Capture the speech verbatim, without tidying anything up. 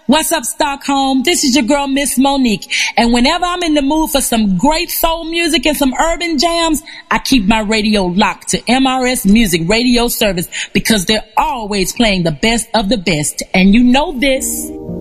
What's up, Stockholm? This is your girl, Miss Monique. And whenever I'm in the mood for some great soul music and some urban jams, I keep my radio locked to M R S Music Radio Service because they're always playing the best of the best. And you know this.